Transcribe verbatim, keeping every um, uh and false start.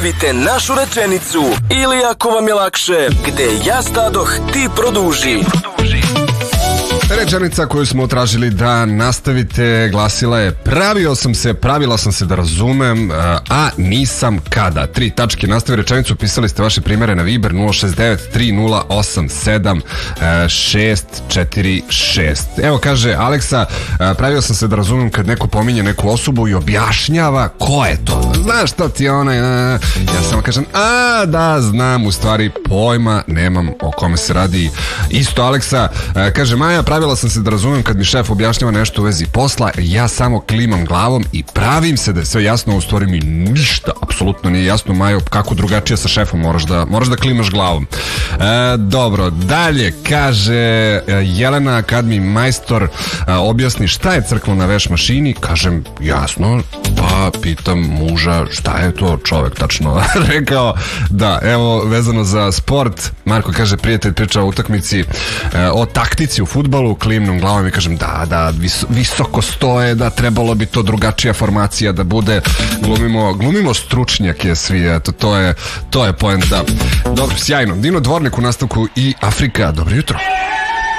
Vidite našu rečenicu ili ako vam je lakše, gde ja stadoh, ti produži. Rečenica koju smo tražili da nastavite glasila je: pravio sam se, pravila sam se da razumem, a nisam kada. Tri tačke, nastavi rečenicu, pisali ste vaše primere na Viber nula šest devet tri nula osam sedam šest četiri šest. Evo kaže Aleksa, pravio sam se da razumem kad neko pominje neku osobu i objašnjava ko je to. Znaš što ti je onaj, ja samo kažem, a da znam, u stvari pojma nemam o kome se radi. Isto Aleksa, kaže Maja, pravila sam se da razumem kad mi šef objašnjava nešto u vezi posla, ja samo klimam glavom i pravim se da je sve jasno, u stvari mi ništa apsolutno nije jasno. Majo, kako drugačije sa šefom, moraš da, moraš da klimaš glavom. E, dobro, dalje kaže Jelena, kad mi majstor a, objasni šta je crkvena veš mašini, kažem jasno, pa pitam muža šta je to čovek tačno rekao. Da, evo, vezano za sport, Marko kaže, prijatelj priča o utakmici, e, o taktici u fudbalu, klimnom glavom i kažem da, da, vis, visoko stoje, da trebalo bi to drugačija formacija da bude, glumimo, glumimo stručnjake svi, eto, to je, to je poenta. Dobro, sjajno. Dino Dvornik u nastavku i Afrika, dobro jutro.